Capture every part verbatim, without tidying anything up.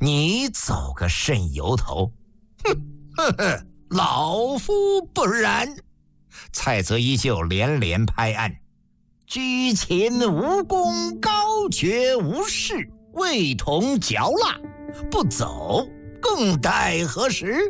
你走个甚由头？哼呵呵，老夫不然。蔡泽依旧连连拍案，居秦无功，高绝无事，味同嚼蜡，不走更待何时？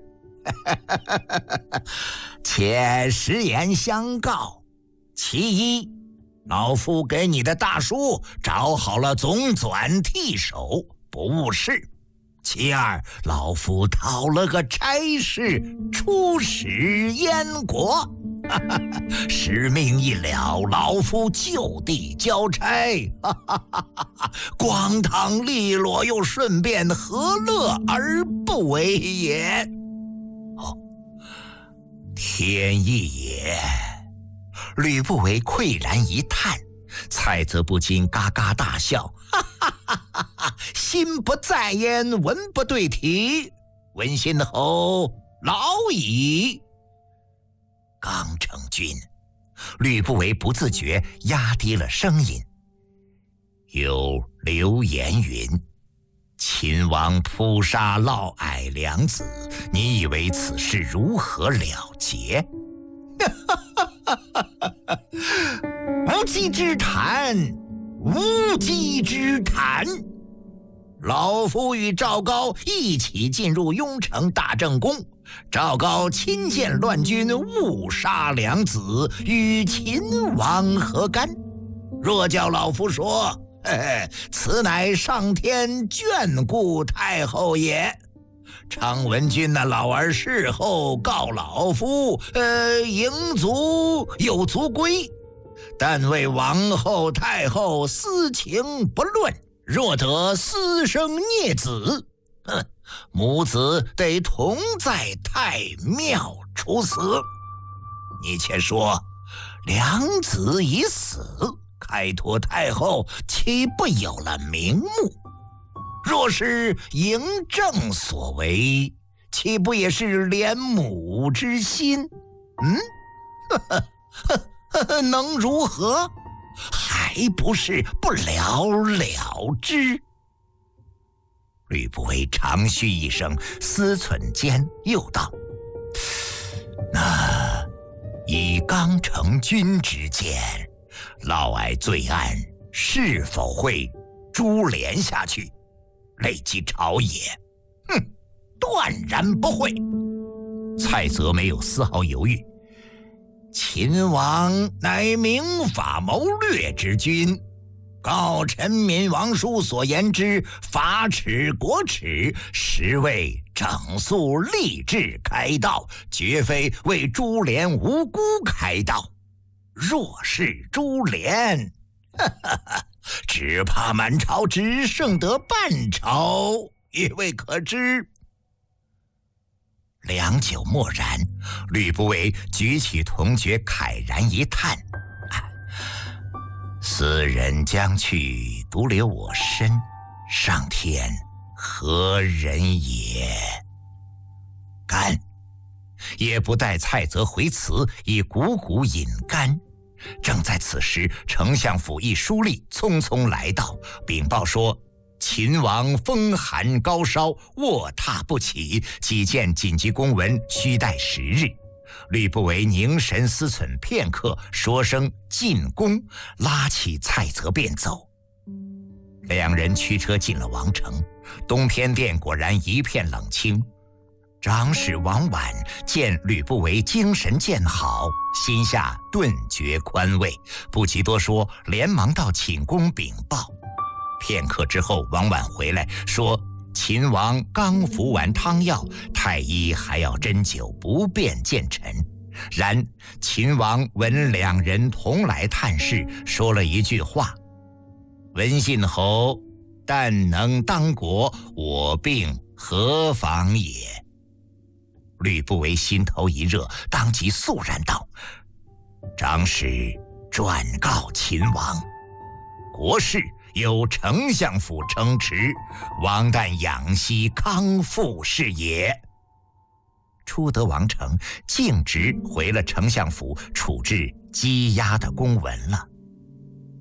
且实言相告，其一，老夫给你的大叔找好了总转替手，不误事；其二，老夫讨了个差事，出使燕国。使命一了，老夫就地交差，光堂利落又顺便，何乐而不为也？哦，天意也。吕不韦喟然一叹，蔡泽不禁嘎嘎大笑，哈哈哈哈哈！心不在焉，文不对题，文信侯老矣。刚成君，吕不韦不自觉压低了声音。有流言云，秦王扑杀嫪毐两子，你以为此事如何了结？无稽之谈，无稽之谈。老夫与赵高一起进入雍城大正宫，赵高亲见乱军，误杀两子，与秦王何干？若叫老夫说，嘿嘿，此乃上天眷顾太后也。昌文君那老儿事后告老夫，呃，迎卒有卒归，但为王后太后私情不论，若得私生孽子，哼，母子得同在太庙处死。你且说，两子已死，开脱太后，岂不有了名目？若是嬴政所为，岂不也是怜母之心？嗯，呵呵呵呵，能如何？还不是不了了之。吕不韦长吁一声，思忖间又道：那以刚成君之见，嫪毐罪案是否会株连下去，累及朝野？哼，断然不会。蔡泽没有丝毫犹豫。秦王乃明法谋略之君，告臣民王叔所言之法耻国耻，实为整肃吏治开道，绝非为株连无辜开道。若是株连，哈哈哈，只怕满朝只剩得半朝，也未可知。良久默然，吕不韦举起铜爵，慨然一叹：斯人将去，独留我身，上天何人也？干！也不待蔡泽回辞，已汩汩饮干。正在此时，丞相府一书吏匆匆来到，禀报说秦王风寒高烧，卧榻不起，几件紧急公文需待十日。吕不韦凝神思忖片刻，说声进宫，拉起蔡泽便走。两人驱车进了王城，东天殿果然一片冷清。长史王绾见吕不韦精神渐好，心下顿觉宽慰，不及多说，连忙到寝宫禀报。片刻之后，王绾回来说，秦王刚服完汤药，太医还要针灸，不便见臣。然秦王闻两人同来探视，说了一句话：文信侯但能当国，我病何妨也。吕不韦心头一热，当即肃然道：长史转告秦王，国事由丞相府承持，王但养息康复是也。出得王城，径直回了丞相府，处置羁押的公文了。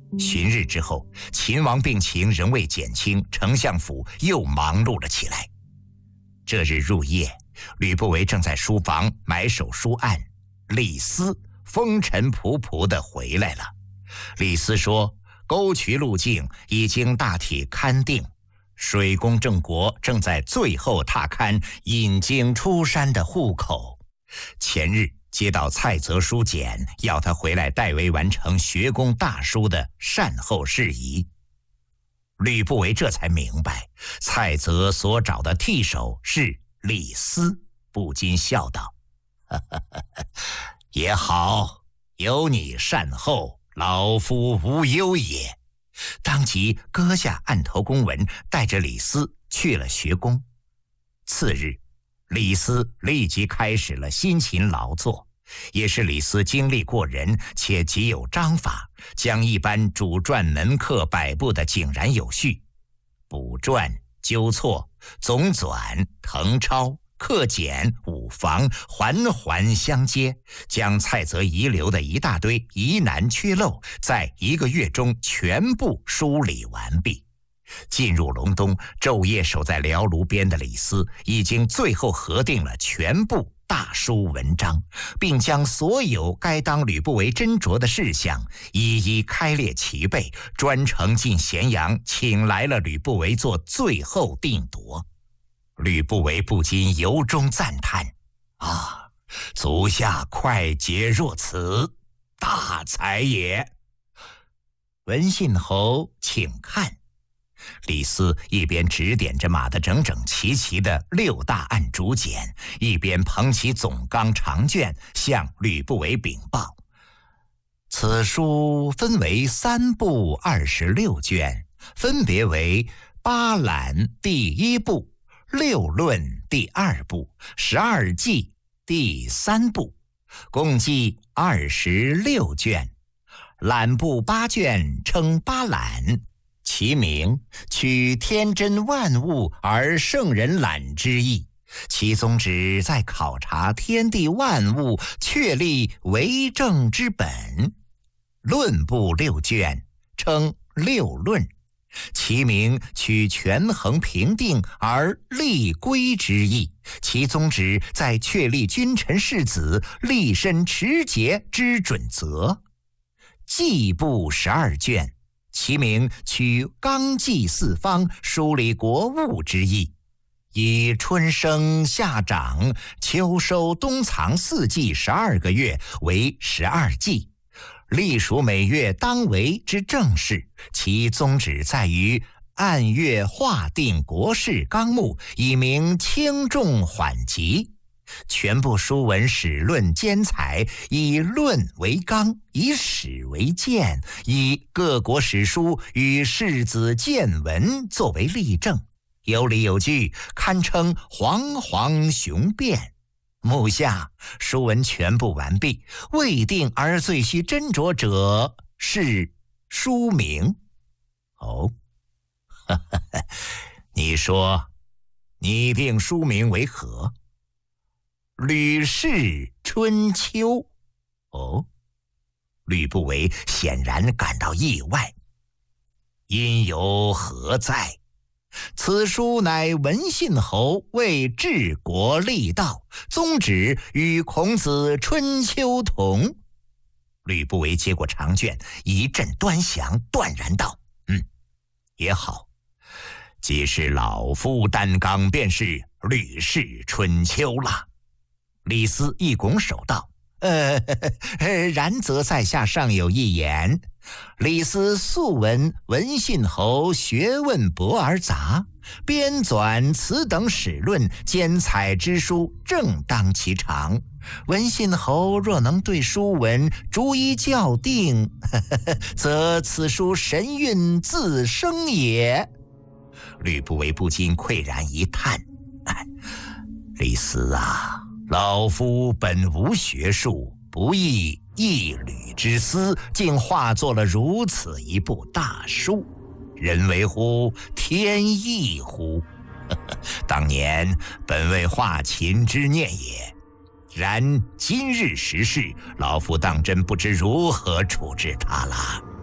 旬日之后，秦王病情仍未减轻，丞相府又忙碌了起来。这日入夜，吕不韦正在书房埋首书案，李斯风尘仆仆地回来了。李斯说，沟渠路径已经大体勘定，水工郑国正在最后踏勘引经出山的户口。前日接到蔡泽书简，要他回来代为完成学宫大书的善后事宜。吕不韦这才明白蔡泽所找的替手是李斯，不禁笑道：呵呵呵也好，有你善后，老夫无忧也。当即割下案头公文，带着李斯去了学宫。次日，李斯立即开始了辛勤劳作，也是李斯精力过人且极有章法，将一般主传门课摆布得井然有序，补传、纠错、总纂、誊抄、课简、五房环环相接，将蔡泽遗留的一大堆疑难缺漏，在一个月中全部梳理完毕。进入隆冬，昼夜守在辽庐边的李斯已经最后核定了全部大书文章，并将所有该当吕不韦斟酌的事项一一开列齐备，专程进咸阳请来了吕不韦做最后定夺。吕不韦不禁由衷赞叹：啊，足下快捷若此，大才也。文信侯，请看。李斯一边指点着码得整整齐齐的六大案竹简，一边捧起总纲长卷向吕不韦禀报：此书分为三部二十六卷，分别为八览第一部、六论第二部、十二记第三部，共计二十六卷。览部八卷称八览，其名取天真万物而圣人览之意，其宗旨在考察天地万物，确立为政之本。论部六卷称六论，其名取权衡评定而立规之意，其宗旨在确立君臣士子立身持节之准则。纪部十二卷，其名取纲纪四方，梳理国务之意，以春生夏长秋收冬藏四季十二个月为十二纪，隶属每月当为之政事，其宗旨在于按月划定国事纲目，以明轻重缓急。全部书文史论兼采，以论为纲，以史为鉴，以各国史书与世子见闻作为例证，有理有据，堪称煌煌雄辩。目下书文全部完毕，未定而最需斟酌者是书名。哦，呵呵呵，你说拟定书名为何？吕氏春秋。哦，吕不韦显然感到意外。因由何在？此书乃文信侯为治国立道，宗旨与孔子春秋同。吕不韦接过长卷，一阵端详，断然道：嗯，也好，既是老夫担纲，便是吕氏春秋了。李斯一拱手道：呃，然则在下尚有一言。李斯素闻文信侯学问博而杂，编纂此等史论兼采之书，正当其长。文信侯若能对书文逐一校定，呵呵，则此书神韵自生也。吕不韦不禁喟然一叹：哎，李斯啊，老夫本无学术，不亦一吕之思，竟化作了如此一部大书，人为乎天意乎？当年本为画秦之念也，然今日时事，老夫当真不知如何处置他了。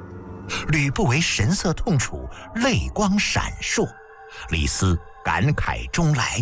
吕不韦神色痛楚，泪光闪烁。李斯感慨中来：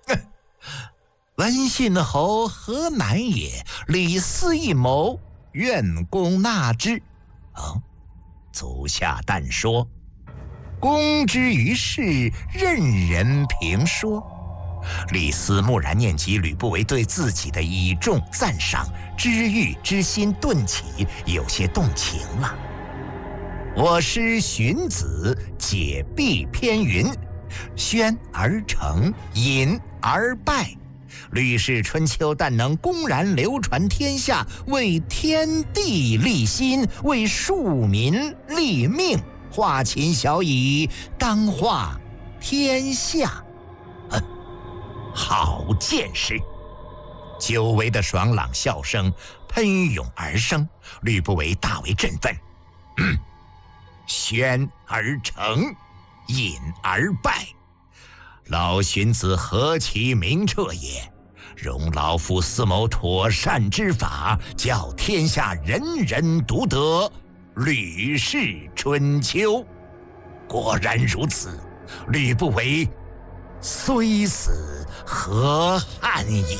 闻信侯何乃也？李斯一谋，愿公纳之。哦，足下但说，公之于世，任人评说。李斯蓦然念及吕不韦对自己的倚重赞赏，知遇之心顿起，有些动情了。我师荀子解必篇云：宣而成，隐而败。吕氏春秋但能公然流传天下，为天地立心，为庶民立命，化秦小矣，当化天下。嗯，好见识！久违的爽朗笑声喷涌而生，吕不韦大为振奋。嗯，宣而成，隐而败，老荀子何其明彻也！容老夫思谋妥善之法，叫天下人人读得《吕氏春秋》。果然如此，吕不韦虽死何憾矣。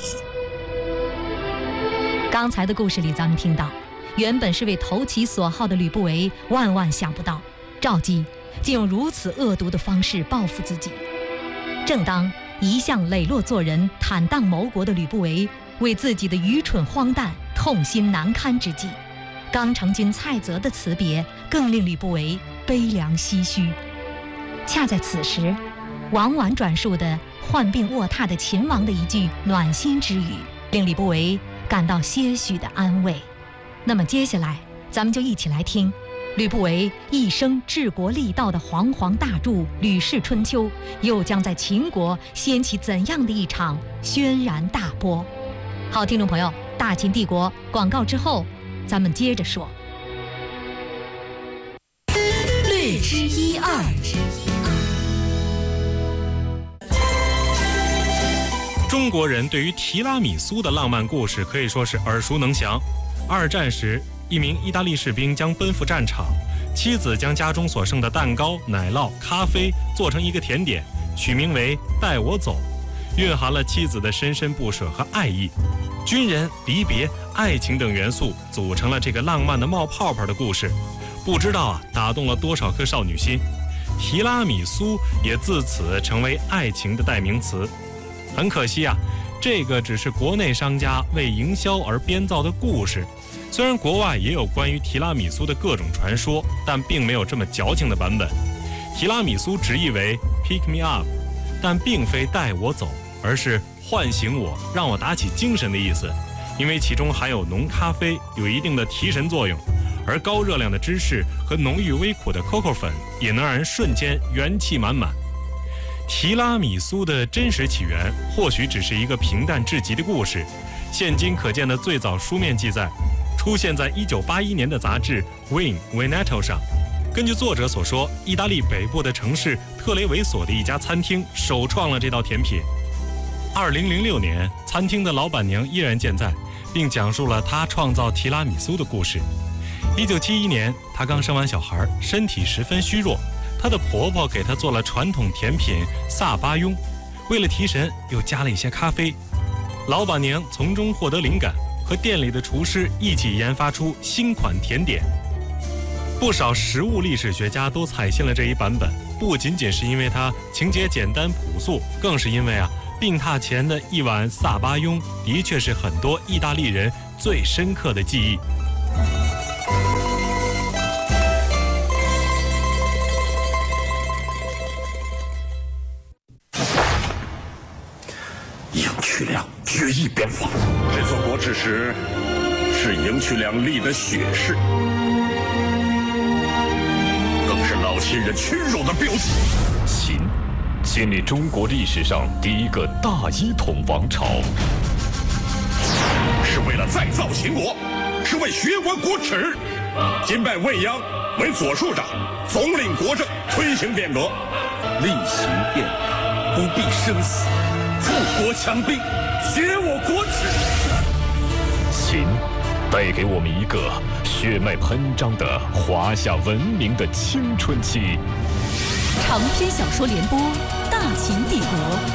刚才的故事里，咱们听到，原本是为投其所好的吕不韦，万万想不到赵姬竟用如此恶毒的方式报复自己。正当一向磊落做人、坦荡谋国的吕不韦为自己的愚蠢荒诞痛心难堪之际，刚成君蔡泽的辞别更令吕不韦悲凉唏嘘。恰在此时，王婉转述的患病卧榻的秦王的一句暖心之语，令吕不韦感到些许的安慰。那么接下来咱们就一起来听吕不韦一生治国立道的煌煌大著《吕氏春秋》，又将在秦国掀起怎样的一场轩然大波？好，听众朋友，大秦帝国广告之后，咱们接着说。 略知一二。 中国人对于提拉米苏的浪漫故事可以说是耳熟能详。二战时，一名意大利士兵将奔赴战场，妻子将家中所剩的蛋糕、奶酪、咖啡做成一个甜点，取名为“带我走”，蕴含了妻子的深深不舍和爱意。军人、离别、爱情等元素组成了这个浪漫的冒泡泡的故事，不知道啊打动了多少颗少女心。提拉米苏也自此成为爱情的代名词。很可惜啊，这个只是国内商家为营销而编造的故事。虽然国外也有关于提拉米苏的各种传说，但并没有这么矫情的版本。提拉米苏直译为 pick me up， 但并非带我走，而是唤醒我，让我打起精神的意思。因为其中含有浓咖啡，有一定的提神作用，而高热量的芝士和浓郁微苦的 coco 粉也能让人瞬间元气满满。提拉米苏的真实起源或许只是一个平淡至极的故事，现今可见的最早书面记载出现在一九八一年的杂志 Wine Veneto 上。根据作者所说，意大利北部的城市特雷维索的一家餐厅首创了这道甜品。二零零六年，餐厅的老板娘依然健在，并讲述了她创造提拉米苏的故事。一九七一年，她刚生完小孩，身体十分虚弱，她的婆婆给她做了传统甜品萨巴雍，为了提神又加了一些咖啡。老板娘从中获得灵感，和店里的厨师一起研发出新款甜点。不少食物历史学家都采信了这一版本，不仅仅是因为它情节简单朴素，更是因为啊，病榻前的一碗萨巴雍的确是很多意大利人最深刻的记忆。 赢渠梁决一边防。这座国耻石是赢渠梁立的血誓，更是老秦人屈辱的标记。 秦建立中国历史上第一个大一统王朝， 是为了再造秦国，是为学国国耻。今拜未央为左庶长，总领国政，推行变革。 厉行变，不必生死。富国强兵，学我国耻。 秦带给我们一个血脉喷张的华夏文明的青春期。 长篇小说联播《大秦帝国》